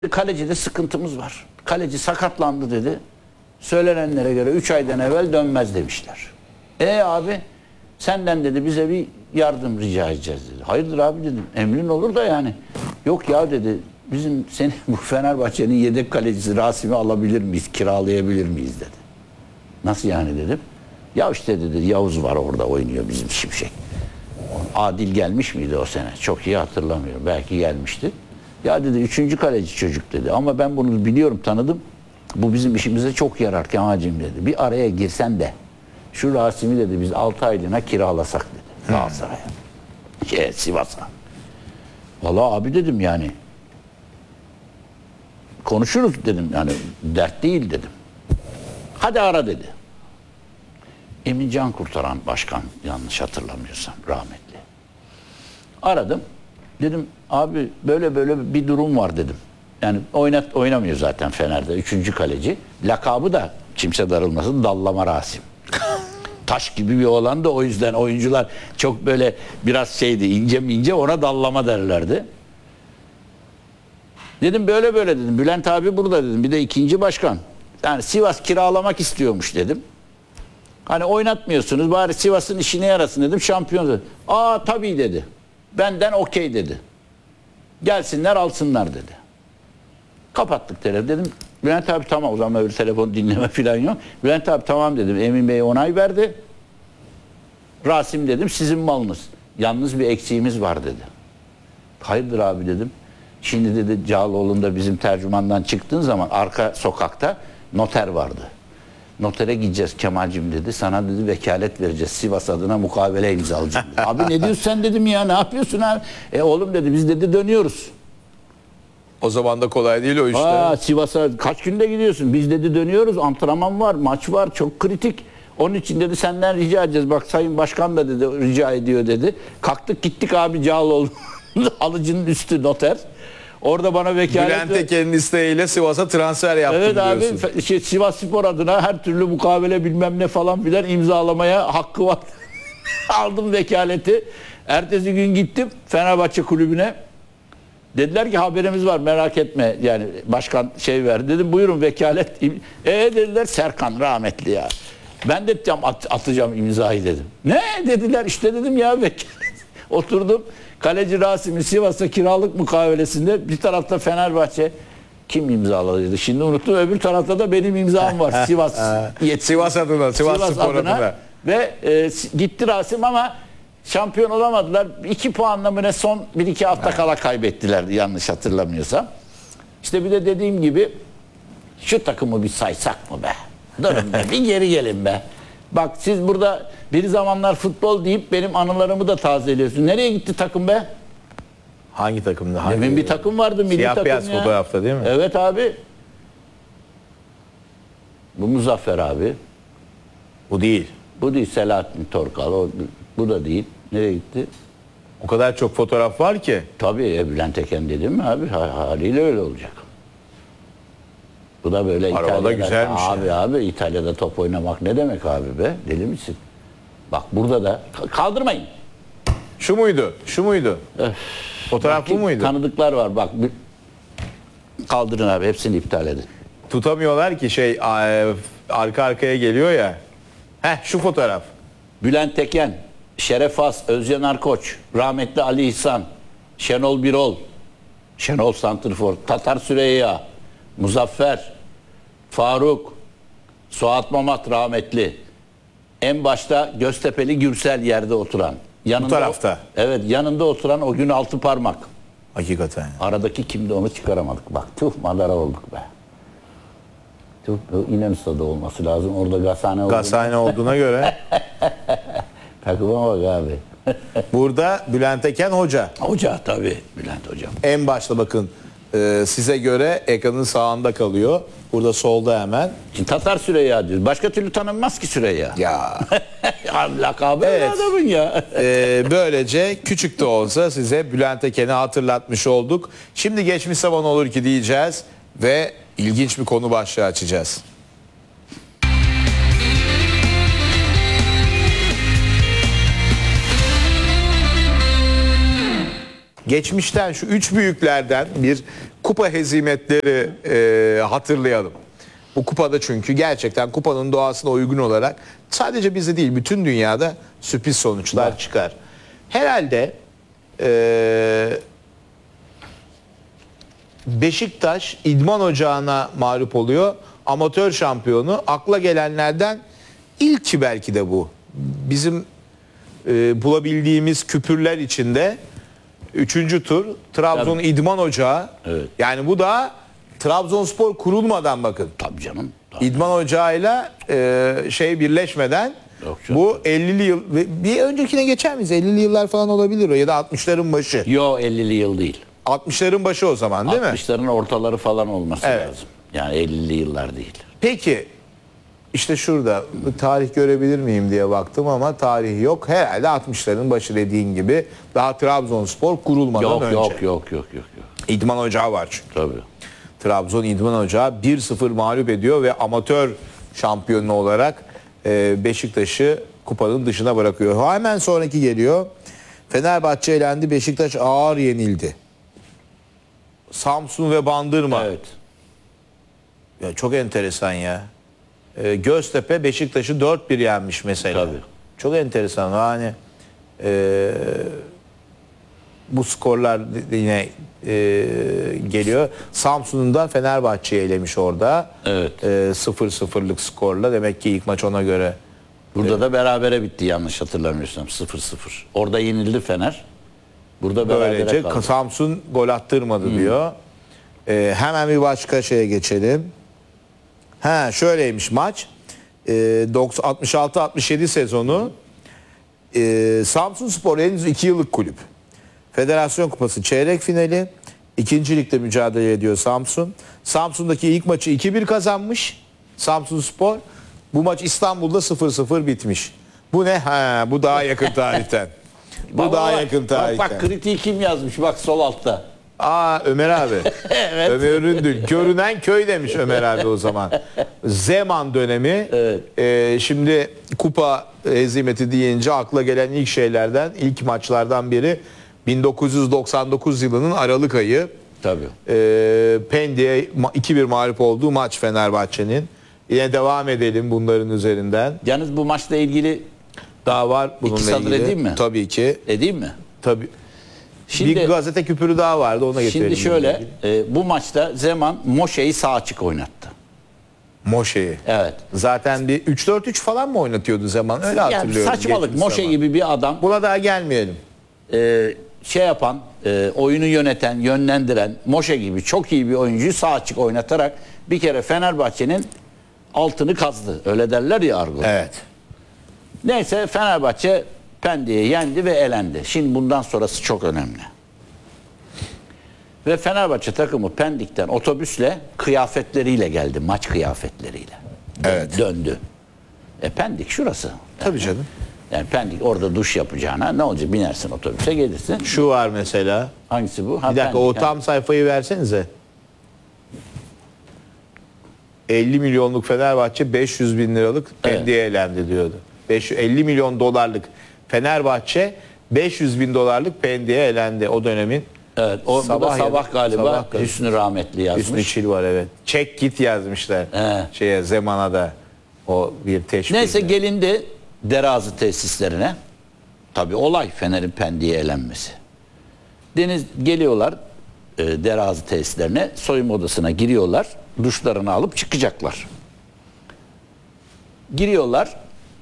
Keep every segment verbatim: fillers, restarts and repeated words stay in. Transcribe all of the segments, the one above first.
Kalecide sıkıntımız var. Kaleci sakatlandı dedi. Söylenenlere göre üç aydan evvel dönmez demişler. E abi senden dedi bize bir yardım rica edeceğiz dedi. Hayırdır abi dedim. Emrin olur da yani. Yok ya dedi. Bizim seni bu Fenerbahçe'nin yedek kalecisi Rasim'i alabilir miyiz? Kiralayabilir miyiz dedi. Nasıl yani dedim. Ya işte dedi Yavuz var orada oynuyor bizim Şimşek. Adil gelmiş miydi o sene? Çok iyi hatırlamıyorum. Belki gelmişti. Ya dedi üçüncü kaleci çocuk dedi. Ama ben bunu biliyorum, tanıdım. Bu bizim işimize çok yarar Kemal'cim dedi. Bir araya girsen de şu Rasim'i dedi biz altı aylığına kiralasak dedi. Galatasaray'a. Şey, Sivas'a. Vallahi abi dedim yani. Konuşuruz dedim yani. Dert değil dedim. Hadi ara dedi. Emin Can Kurtaran başkan, yanlış hatırlamıyorsam, rahmetli. Aradım. Dedim abi böyle böyle bir durum var dedim. Yani oynat oynamıyor zaten Fener'de. Üçüncü kaleci. Lakabı da kimse darılmasın Dallama Rasim. Taş gibi bir olan da o yüzden oyuncular çok böyle biraz şeydi, ince mi ince, ona dallama derlerdi. Dedim böyle böyle dedim. Bülent abi burada dedim. Bir de ikinci başkan. Yani Sivas kiralamak istiyormuş dedim. Hani oynatmıyorsunuz bari Sivas'ın işine yarasın dedim. Şampiyon dedi. Aa tabii dedi. Benden okey dedi. Gelsinler alsınlar dedi. Kapattık telefonu dedim. Bülent abi tamam, o zaman öyle telefon dinleme falan yok. Bülent abi tamam dedim. Emin Bey onay verdi. Rasim dedim sizin malınız. Yalnız bir eksiğimiz var dedi. Hayırdır abi dedim. Şimdi dedi Cağaloğlu'nda bizim tercümandan çıktığın zaman arka sokakta noter vardı. Notere gideceğiz Kemal'cim dedi. Sana dedi vekalet vereceğiz. Sivas adına mukavele imzalayacağım dedi. Abi ne diyorsun sen dedim ya, ne yapıyorsun abi? E oğlum dedi biz dedi dönüyoruz. O zaman da kolay değil o işler. Aa, Sivas'a kaç günde gidiyorsun? Biz dedi dönüyoruz. Antrenman var, maç var, çok kritik. Onun için dedi senden rica edeceğiz. Bak Sayın Başkan da dedi rica ediyor dedi. Kalktık gittik abi Cağaloğlu. Alıcının üstü noter. Orada bana vekalet... Bülent Eken'in isteğiyle Sivas'a transfer yaptım evet diyorsun. abi şey, Sivas Spor adına her türlü mukavele bilmem ne falan filan imzalamaya hakkı var. Aldım vekaleti. Ertesi gün gittim Fenerbahçe kulübüne. Dediler ki haberimiz var merak etme, yani başkan şey verdi. Dedim buyurun vekalet. E dediler Serkan rahmetli ya. Ben de at, atacağım imzayı dedim. Ne dediler işte dedim ya vekalet. Oturdum. Kaleci Rasim'i Sivas'a kiralık mukavelesinde, bir tarafta Fenerbahçe kim imzaladıydı? Şimdi unuttum. Öbür tarafta da benim imzam var. Sivas Sivas adına, Sivas, Sivas Spor adına. adına. Ve e, gitti Rasim ama şampiyon olamadılar. İki puanla mı ne son bir iki hafta kala kaybettiler yanlış hatırlamıyorsam. İşte bir de dediğim gibi şu takımı bir saysak mı be? Durun be, bir geri gelin be. Bak siz burada bir zamanlar futbol deyip benim anılarımı da tazeliyorsun. Nereye gitti takım be? Hangi takımda? Hangi? Demin bir takım vardı, milli Siyah takım beyaz ya. fotoğrafta değil mi? Evet abi. Bu Muzaffer abi. Bu değil. Bu değil Selahattin Torkal. O, bu da değil. Nereye gitti? O kadar çok fotoğraf var ki. Tabii e, Bülent Eken dedim mi abi? Haliyle öyle olacak. Bu da böyle Arabada İtalya'da. güzelmiş Abi yani. abi İtalya'da top oynamak ne demek abi be? Deli misin? Bak burada da kaldırmayın. Şu muydu? Şu muydu? Öf. Fotoğraf bu muydu? Tanıdıklar var bak. Bir... Kaldırın abi, hepsini iptal edin. Tutamıyorlar ki şey a- arka arkaya geliyor ya. Heh şu fotoğraf. Bülent Eken, Şeref As, Özcan Arkoç, rahmetli Ali İhsan, Şenol Birol, Şenol Santrfor, Tatar Süreyya, Muzaffer, Faruk, Suat Mamat rahmetli. En başta Göztepe'li Gürsel yerde oturan. Yanında, Bu tarafta. Evet, yanında oturan o gün altı parmak. Hakikaten. Aradaki kimdi onu çıkaramadık. Bak tuh madara olduk be. Tuh, İnönü'de olması lazım. Orada Gazhane olduğunu. Gazhane olduğuna göre. Takıma bak abi. Burada Bülent Eken hoca. Hoca tabii Bülent hocam. En başta bakın e, size göre ekranın sağında kalıyor. Burada solda hemen. Şimdi Tatar Süreyya diyoruz. Başka türlü tanınmaz ki Süreyya. Ya. Lakabı Evet. evet. Adamın ya. e, böylece küçük de olsa size Bülent Eken'i hatırlatmış olduk. Şimdi geçmiş zaman olur ki diyeceğiz ve ilginç bir konu başlığı açacağız. Geçmişten şu üç büyüklerden bir kupa hezimetleri e, hatırlayalım. Bu kupada çünkü gerçekten kupanın doğasına uygun olarak sadece bizde değil bütün dünyada sürpriz sonuçlar çıkar. Herhalde e, Beşiktaş İdman Ocağı'na mağlup oluyor. Amatör şampiyonu. Akla gelenlerden ilki belki de bu. Bizim e, bulabildiğimiz küpürler içinde üçüncü tur Trabzon Tabii. İdman Ocağı. Evet. Yani bu da Trabzonspor kurulmadan bakın. Tabii canım. Tabii. İdman Ocağı'yla e, şey birleşmeden Yok canım. bu ellili yıl ve bir öncekine geçer miyiz? ellili yıllar falan olabilir o ya da altmışların başı. Yo ellili yıl değil. altmışların başı o zaman değil mi? altmışların ortaları falan olması Evet. lazım. Yani ellili yıllar değil. Peki işte şurada bir tarih görebilir miyim diye baktım ama tarih yok. Herhalde altmışların başı dediğin gibi daha Trabzonspor kurulmadan Yok önce. yok yok yok yok yok. İdman Ocağı var çünkü. Tabii. Trabzon İdman Ocağı bir sıfır mağlup ediyor ve amatör şampiyonu olarak e, Beşiktaş'ı kupanın dışına bırakıyor. Hemen sonraki geliyor. Fenerbahçe elendi, Beşiktaş ağır yenildi. Samsun ve Bandırma. Evet. Ya çok enteresan ya. E, Göztepe Beşiktaş'ı dört bir yenmiş mesela. Tabii. Çok enteresan. Yani e, bu skorlar yine e, geliyor. Samsun'un da Fenerbahçe'yi elemiş orada. Evet. E, sıfır sıfırlık skorla. Demek ki ilk maç ona göre. Burada da berabere bitti yanlış hatırlamıyorsam sıfır sıfır. Orada yenildi Fener. Burada berabere Böylece kaldı. Samsun gol attırmadı diyor. E, hemen bir başka şeye geçelim. Ha şöyleymiş maç. E, altmış altı altmış yedi sezonu. E, Samsunspor henüz iki yıllık kulüp. Federasyon Kupası çeyrek finali. İkinci ligde mücadele ediyor Samsun. Samsun'daki ilk maçı iki bir kazanmış Samsunspor. Bu maç İstanbul'da sıfır sıfır bitmiş. Bu ne? Ha, bu daha yakın tarihten. Bu Bak, daha bak, yakın tarihten. Bak, bak kritiği kim yazmış bak sol altta. Aa Ömer abi. Evet. Ömer Üründül. Görünen köy demiş Ömer abi o zaman. Zeman dönemi. Evet. Ee, şimdi kupa hezimeti deyince akla gelen ilk şeylerden, ilk maçlardan biri bin dokuz yüz doksan dokuz yılının Aralık ayı. Tabii. Ee, Pendik'e ma- iki bir mağlup olduğu maç Fenerbahçe'nin. Yine devam edelim bunların üzerinden. Yalnız bu maçla ilgili Daha var bununla İki satır ilgili. edeyim mi? Tabii ki. edeyim mi? Tabii. Şimdi, bir gazete küpürü daha vardı ona getirelim. şimdi bununla şöyle ilgili. e, bu maçta Zeman Moşe'yi sağ açık oynattı. Moşe'yi. Evet. Zaten bir üç dört üç falan mı oynatıyordu zaman? Öyle Yani hatırlıyorum. saçmalık. geçmiş Moşe zaman. gibi bir adam Buna daha gelmeyelim. e, şey yapan, e, oyunu yöneten, yönlendiren Moşe gibi çok iyi bir oyuncuyu sağ açık oynatarak bir kere Fenerbahçe'nin altını kazdı. Öyle derler ya argo. Evet. Neyse Fenerbahçe Pendik'i yendi ve elendi. Şimdi bundan sonrası çok önemli. Ve Fenerbahçe takımı Pendik'ten otobüsle kıyafetleriyle geldi. Maç kıyafetleriyle. Evet. Döndü. E Pendik şurası. Tabii canım. Yani Pendik orada duş yapacağına ne olacak? Binersin otobüse gelirsin. Şu var mesela. Hangisi bu? Ha, Bir dakika Pendik, o ha. tam sayfayı versenize. elli milyonluk Fenerbahçe beş yüz bin liralık Pendik'e elendi diyordu. beş yüz elli milyon dolarlık Fenerbahçe beş yüz bin dolarlık Pendik'e elendi o dönemin. Evet, o sabah, bu da ya da- sabah galiba sabah galiba. Hüsnü Rahmetli yazmış. Hüsnü Çil var evet. Çek git yazmışlar. He. Şeye Zeman'a da o bir teşbih. Neyse gelindi Derazı tesislerine. Tabii olay Fener'in Pendik'e elenmesi. Deniz geliyorlar e, Derazı tesislerine, soyunma odasına giriyorlar. Duşlarını alıp çıkacaklar. Giriyorlar.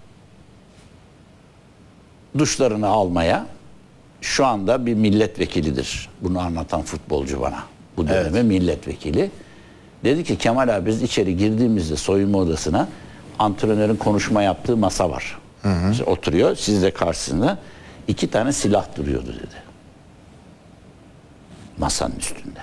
Duşlarını almaya. Şu anda bir milletvekilidir. Bunu anlatan futbolcu bana. Bu döneme milletvekili. Dedi ki Kemal abi biz içeri girdiğimizde soyunma odasına antrenörün konuşma yaptığı masa var. İşte oturuyor. Siz de karşısında iki tane silah duruyordu dedi. Masanın üstünde.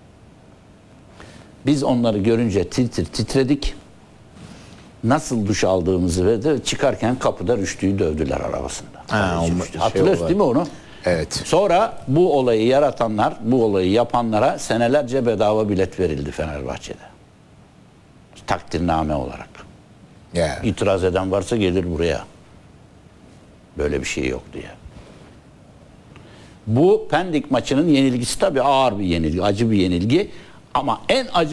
Biz onları görünce titir titredik. Nasıl duş aldığımızı ve de çıkarken kapıda Rüştü'yü dövdüler arabasında. Ha, Sadece o Rüştü. şey Hatırlıyorsun olay. değil mi onu? Evet. Sonra bu olayı yaratanlar, bu olayı yapanlara senelerce bedava bilet verildi Fenerbahçe'de. Takdirname olarak. Ya. İtiraz eden varsa gelir buraya. Böyle bir şey yok diye. Bu Pendik maçının yenilgisi tabii ağır bir yenilgi, acı bir yenilgi. Ama en acı